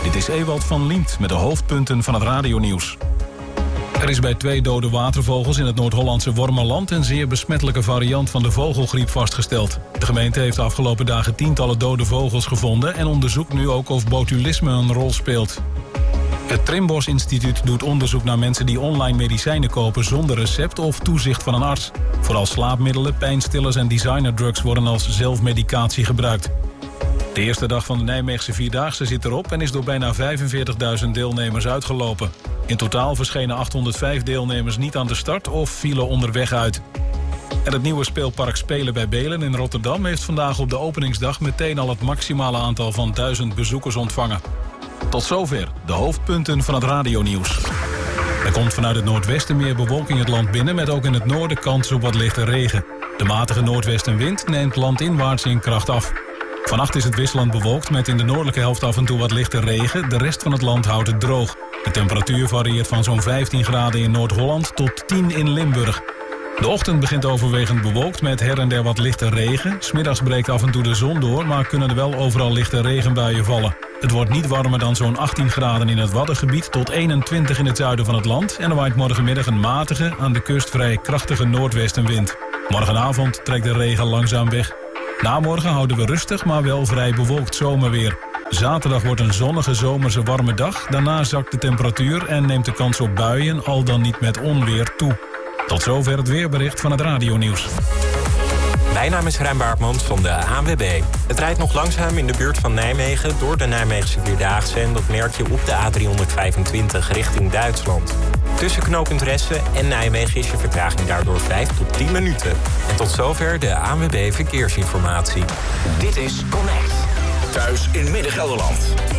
Dit is Ewald van Liemt met de hoofdpunten van het radionieuws. Er is bij 2 dode watervogels in het Noord-Hollandse Wormerland een zeer besmettelijke variant van de vogelgriep vastgesteld. De gemeente heeft de afgelopen dagen tientallen dode vogels gevonden en onderzoekt nu ook of botulisme een rol speelt. Het Trimbos Instituut doet onderzoek naar mensen die online medicijnen kopen zonder recept of toezicht van een arts. Vooral slaapmiddelen, pijnstillers en designerdrugs worden als zelfmedicatie gebruikt. De eerste dag van de Nijmeegse Vierdaagse zit erop en is door bijna 45.000 deelnemers uitgelopen. In totaal verschenen 805 deelnemers niet aan de start of vielen onderweg uit. En het nieuwe speelpark Spelen bij Beelen in Rotterdam heeft vandaag op de openingsdag meteen al het maximale aantal van 1000 bezoekers ontvangen. Tot zover de hoofdpunten van het radionieuws. Er komt vanuit het noordwesten meer bewolking het land binnen met ook in het noorden kans op wat lichte regen. De matige noordwestenwind neemt landinwaarts in kracht af. Vannacht is het wisselend bewolkt met in de noordelijke helft af en toe wat lichte regen. De rest van het land houdt het droog. De temperatuur varieert van zo'n 15 graden in Noord-Holland tot 10 in Limburg. De ochtend begint overwegend bewolkt met her en der wat lichte regen. 's Middags breekt af en toe de zon door, maar kunnen er wel overal lichte regenbuien vallen. Het wordt niet warmer dan zo'n 18 graden in het Waddengebied tot 21 in het zuiden van het land. En er waait morgenmiddag een matige, aan de kust vrij krachtige noordwestenwind. Morgenavond trekt de regen langzaam weg. Na morgen houden we rustig, maar wel vrij bewolkt zomerweer. Zaterdag wordt een zonnige zomerse warme dag. Daarna zakt de temperatuur en neemt de kans op buien, al dan niet met onweer, toe. Tot zover het weerbericht van het radionieuws. Mijn naam is Rijn Baartmans van de ANWB. Het rijdt nog langzaam in de buurt van Nijmegen door de Nijmeegse Vierdaagse. En dat merk je op de A325 richting Duitsland. Tussen knooppunt Ressen en Nijmegen is je vertraging daardoor 5 tot 10 minuten. En tot zover de ANWB Verkeersinformatie. Dit is Connect. Thuis in Midden-Gelderland.